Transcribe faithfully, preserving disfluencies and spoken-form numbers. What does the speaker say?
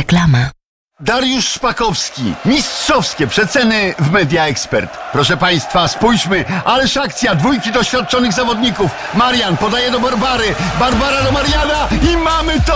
Reklama. Dariusz Szpakowski. Mistrzowskie przeceny w Media Expert. Proszę Państwa, spójrzmy, ależ akcja, dwójki doświadczonych zawodników. Marian podaje do Barbary, Barbara do Mariana i mamy to!